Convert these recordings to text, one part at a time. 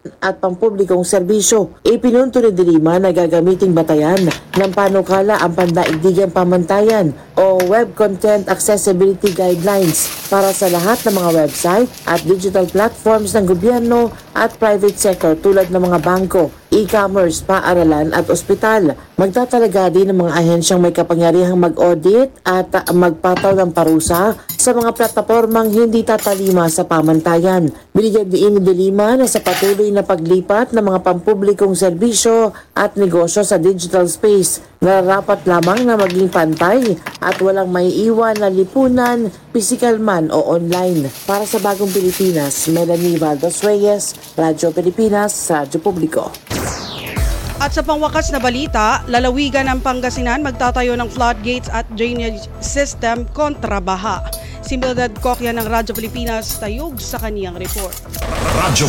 at pampublikong serbisyo. Ipinunto ni De Lima na gagamiting batayan ng panukala ang Pandaigdigang Pamantayan o Web Content Accessibility Guidelines para sa lahat ng mga website at digital platforms ng gobyerno at private sector tulad ng mga bangko, e-commerce, paaralan at ospital. Magtatalaga din ng mga ahensyang may kapangyarihang mag-audit at magpataw ng parusa sa mga platapormang hindi tatalima sa pamantayan. Binigyan din ni De Lima na sa patuloy na paglipat ng mga pampublikong serbisyo at negosyo sa digital space, nararapat lamang na maging pantay at walang maiiwan na lipunan, physical man o online. Para sa Bagong Pilipinas, Melanie Valdos Reyes, Radyo Pilipinas, Radyo Publiko. At sa pangwakas na balita, lalawigan ng Pangasinan magtatayo ng floodgates at drainage system kontra baha. Si Mildred Cocchia ng Radyo Pilipinas tayog sa kaniyang report. Radyo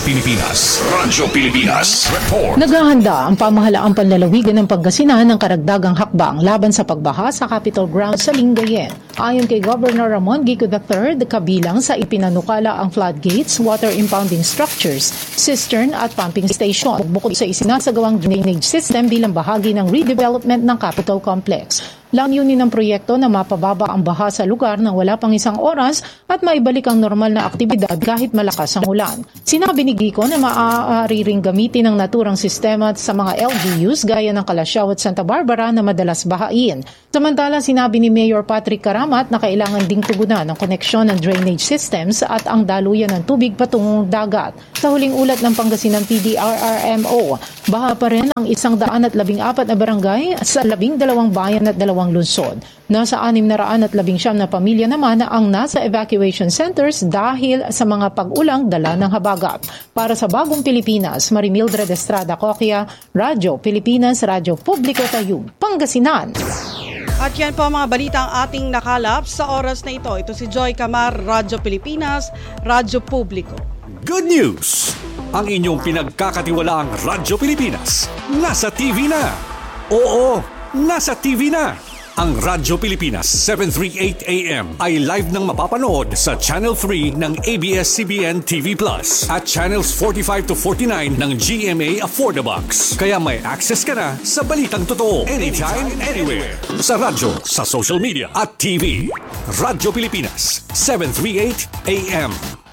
Pilipinas report. Naghahanda ang pamahalaang panlalawigan ng Pangasinan ng karagdagang hakbang laban sa pagbaha sa Capitol Grounds sa Lingayen. Ayon kay Governor Ramon Gico III, kabilang sa ipinanukala ang floodgates, water impounding structures, cistern at pumping station. Bukod sa isinasagawang drainage system bilang bahagi ng redevelopment ng Capitol Complex. Layunin ng proyekto na mapababa ang baha sa lugar nang wala pang isang oras at maibalik ang normal na aktibidad kahit malakas ang ulan. Sinabi ni Gico na maaari ring gamitin ang naturang sistema sa mga LGUs gaya ng Kalasyaw at Santa Barbara na madalas bahain. Samantala, sinabi ni Mayor Patrick Karamat na kailangan ding tugunan ang koneksyon ng drainage systems at ang daluyan ng tubig patungong dagat. Sa huling ulat ng Pangasinan PDRRMO, baha pa rin ang 114 na barangay sa 12 bayan at 2 lungsod. Nasa 619 na pamilya naman ang nasa evacuation centers dahil sa mga pag-ulang dala ng habagat. Para sa Bagong Pilipinas, Marimildred Estrada Cocchia, Radyo Pilipinas, Radyo Publiko Tayub, Pangasinan. At yan po mga balita ang ating nakalap sa oras na ito. Ito si Joy Camar, Radyo Pilipinas, Radyo Publiko. Good news! Ang inyong pinagkakatiwalaang Radyo Pilipinas nasa TV na. Oo, nasa TV na. Ang Radyo Pilipinas 738 AM ay live nang mapapanood sa Channel 3 ng ABS-CBN TV Plus at Channels 45 to 49 ng GMA Affordabox. Kaya may access ka na sa balitang totoo anytime, anywhere. Sa radyo, sa social media at TV. Radyo Pilipinas 738 AM.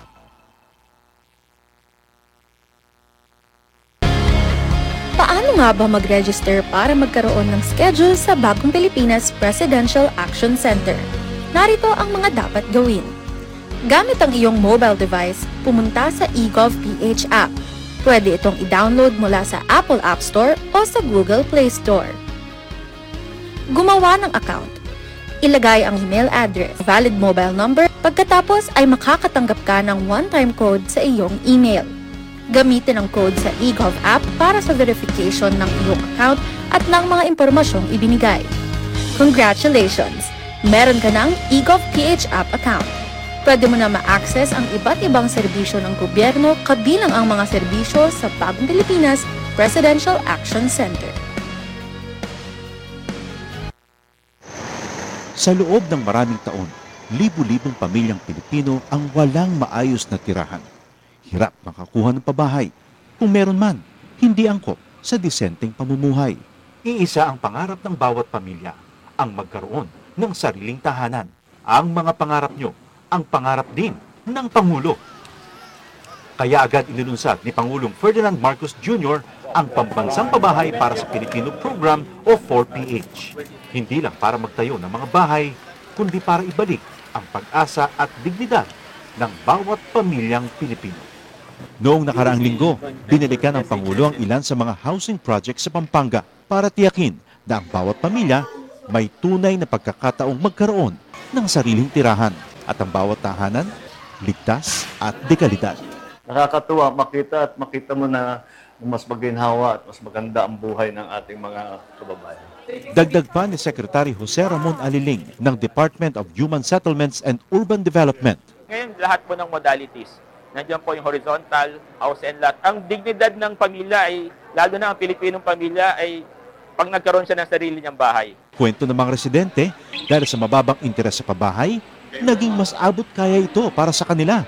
Paano nga ba mag-register para magkaroon ng schedule sa Bagong Pilipinas Presidential Action Center? Narito ang mga dapat gawin. Gamit ang iyong mobile device, pumunta sa eGovPH app. Pwede itong i-download mula sa Apple App Store o sa Google Play Store. Gumawa ng account. Ilagay ang email address, valid mobile number, pagkatapos ay makakatanggap ka ng one-time code sa iyong email. Gamitin ang code sa eGov app para sa verification ng iyong account at ng mga impormasyong ibinigay. Congratulations! Meron ka ng eGovPH app account. Pwede mo na ma-access ang iba't ibang serbisyo ng gobyerno kabilang ang mga serbisyo sa Bagong Pilipinas Presidential Action Center. Sa loob ng maraming taon, libu-libong pamilyang Pilipino ang walang maayos na tirahan. Hirap makakuha ng pabahay. Kung meron man, hindi angkop sa disenteng pamumuhay. Iisa ang pangarap ng bawat pamilya, ang magkaroon ng sariling tahanan. Ang mga pangarap nyo, ang pangarap din ng Pangulo. Kaya agad inilunsad ni Pangulong Ferdinand Marcos Jr. ang Pambansang Pabahay para sa Pilipino Program o 4PH. Hindi lang para magtayo ng mga bahay, kundi para ibalik ang pag-asa at dignidad ng bawat pamilyang Pilipino. Noong nakaraang linggo, binalikan ng Pangulo ang ilan sa mga housing projects sa Pampanga para tiyakin na ang bawat pamilya may tunay na pagkakataong magkaroon ng sariling tirahan at ang bawat tahanan ligtas at dekalidad. Nakakatuwa makita mo na mas maginhawa at mas maganda ang buhay ng ating mga kababayan. Dagdag pa ni Secretary Jose Ramon Aliling ng Department of Human Settlements and Urban Development. Ngayon, lahat po ng modalities. Nandiyan po yung horizontal, house and lot. Ang dignidad ng pamilya ay, lalo na ang Pilipinong pamilya, ay pag nagkaroon siya ng sarili niyang bahay. Kwento ng mga residente, dahil sa mababang interes sa pabahay, naging mas abot kaya ito para sa kanila.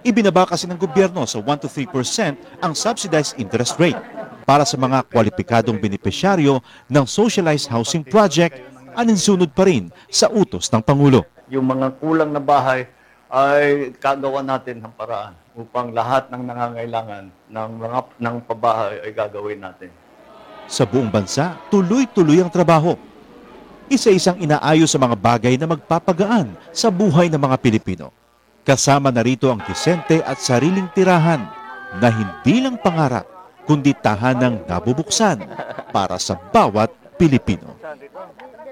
Ibinaba kasi ng gobyerno sa 1 to 3% ang subsidized interest rate para sa mga kwalipikadong benepisyaryo ng socialized housing project, aninsunod pa rin sa utos ng Pangulo. Yung mga kulang na bahay ay kagawa natin ng paraan upang lahat ng nangangailangan ng pabahay ay gagawin natin. Sa buong bansa, tuloy-tuloy ang trabaho. Isa-isang inaayos sa mga bagay na magpapagaan sa buhay ng mga Pilipino. Kasama na rito ang disente at sariling tirahan na hindi lang pangarap, kundi tahanang nabubuksan para sa bawat Pilipino.